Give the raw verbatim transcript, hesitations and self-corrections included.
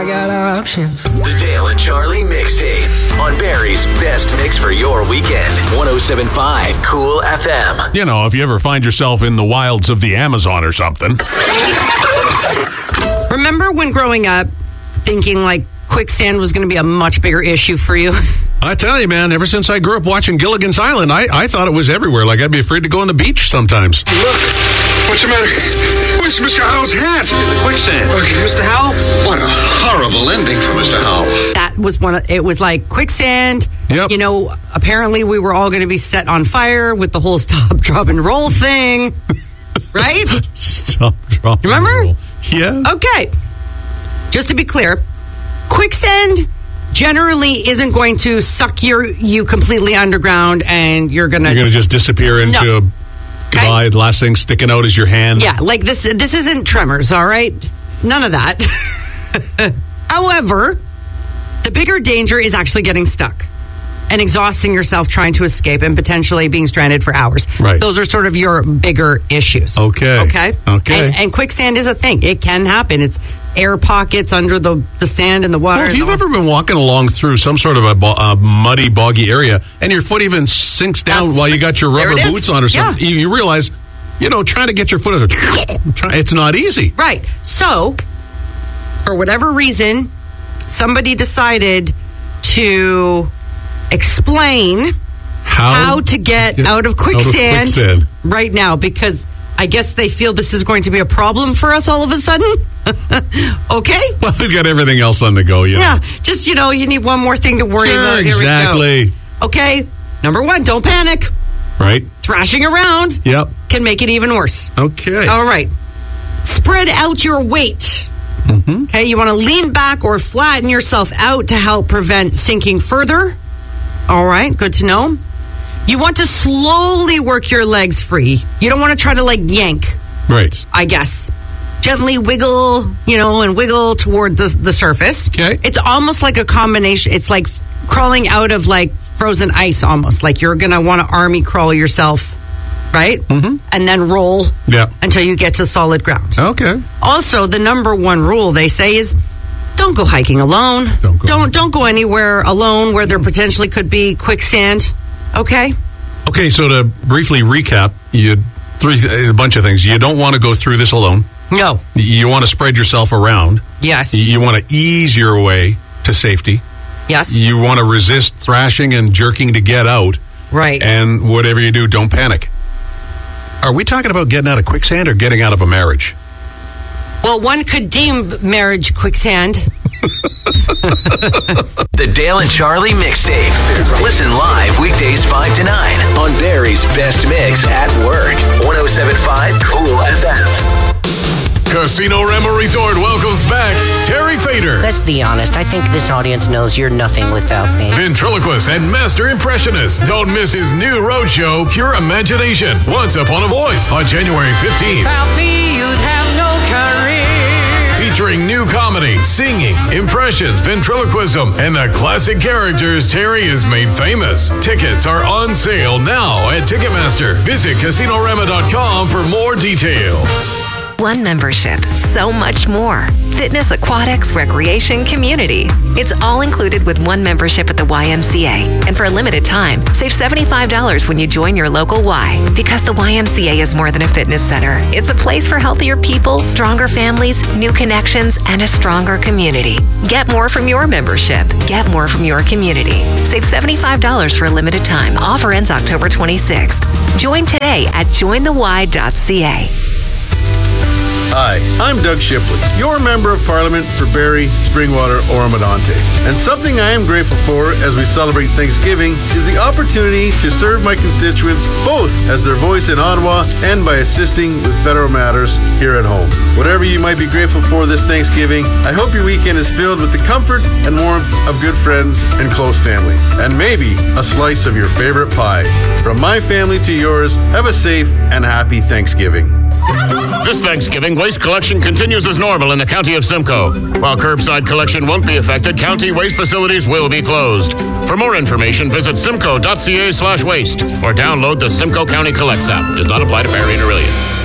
I got options. The Dale and Charlie Mixtape on Barry's best mix for your weekend. one oh seven point five Cool F M. You know, if you ever find yourself in the wilds of the Amazon or something. Remember when growing up, thinking like quicksand was going to be a much bigger issue for you? I tell you, man, ever since I grew up watching Gilligan's Island, I, I thought it was everywhere. Like, I'd be afraid to go on the beach sometimes. Look, what's the matter? Where's Mister Howell's hat? In the quicksand. Okay, Mister Howell? What a horrible ending for Mister Howell. That was one of, it was like quicksand. Yep. You know, apparently we were all going to be set on fire with the whole stop, drop, and roll thing. Right? Stop, drop, Remember? and roll. Yeah. Okay. Just to be clear, quicksand generally isn't going to suck your you completely underground and you're going to... You're going to just disappear into No. a... Goodbye. The last thing sticking out is your hand. Yeah, like this This isn't Tremors, all right? None of that. However, the bigger danger is actually getting stuck and exhausting yourself trying to escape and potentially being stranded for hours. Right. Those are sort of your bigger issues. Okay. Okay? Okay. And, and quicksand is a thing. It can happen. It's air pockets under the, the sand and the water. Well, if and you've the- ever been walking along through some sort of a, bo- a muddy, boggy area and your foot even sinks down That's while you what- got your there rubber it is. boots on or something, Yeah. you, you realize, you know, trying to get your foot out, it's not easy. Right. So, for whatever reason, somebody decided to explain How, how to get out of quicksand, quicksand. right now, because I guess they feel this is going to be a problem for us all of a sudden. Okay? Well, we've got everything else on the go, you know. Yeah. Just, you know, you need one more thing to worry Sure, about. Here we go. exactly. Okay. Number one, don't panic. Right? Thrashing around Yep. can make it even worse. Okay. All right. Spread out your weight. Mm-hmm. Okay, you want to lean back or flatten yourself out to help prevent sinking further. All right, good to know. You want to slowly work your legs free. You don't want to try to like yank, Right. I guess. Gently wiggle, you know, and wiggle toward the, the surface. Okay. It's almost like a combination. It's like crawling out of like frozen ice almost. Like you're going to want to army crawl yourself, right? Mm-hmm. And then roll Yeah. until you get to solid ground. Okay. Also, the number one rule they say is don't go hiking alone. Don't go don't, don't go anywhere alone where there potentially could be quicksand. Okay? Okay, so to briefly recap, you three a bunch of things. You don't want to go through this alone. No. You want to spread yourself around. Yes. You want to ease your way to safety. Yes. You want to resist thrashing and jerking to get out. Right. And whatever you do, don't panic. Are we talking about getting out of quicksand or getting out of a marriage? Well, one could deem marriage quicksand. The Dale and Charlie Mixtape. Listen live weekdays five to nine on Barry's best mix at work. one oh seven point five Cool F M. Casino Rema Resort welcomes back Terry Fader, Let's be honest, I think this audience knows you're nothing without me. ventriloquist and master impressionist. Don't miss his new roadshow, Pure Imagination, Once Upon a Voice, on January fifteenth. Without me, you'd have no career. Featuring new comedy, singing, impressions, ventriloquism, and the classic characters Terry has made famous. Tickets are on sale now at Ticketmaster. Visit casino rema dot com for more details. One membership, so much more. Fitness, aquatics, recreation, community. It's all included with one membership at the Y M C A. And for a limited time, save seventy-five dollars when you join your local Y. Because the Y M C A is more than a fitness center. It's a place for healthier people, stronger families, new connections, and a stronger community. Get more from your membership. Get more from your community. Save seventy-five dollars for a limited time. Offer ends October twenty-sixth. Join today at join the y dot c a. Hi, I'm Doug Shipley, your Member of Parliament for Barrie, Springwater, Oromadante. And something I am grateful for as we celebrate Thanksgiving is the opportunity to serve my constituents both as their voice in Ottawa and by assisting with federal matters here at home. Whatever you might be grateful for this Thanksgiving, I hope your weekend is filled with the comfort and warmth of good friends and close family. And maybe a slice of your favorite pie. From my family to yours, have a safe and happy Thanksgiving. This Thanksgiving, waste collection continues as normal in the county of Simcoe. While curbside collection won't be affected, county waste facilities will be closed. For more information, visit simcoe dot c a slash waste or download the Simcoe County Collects app. Does not apply to Barrie and Orillia.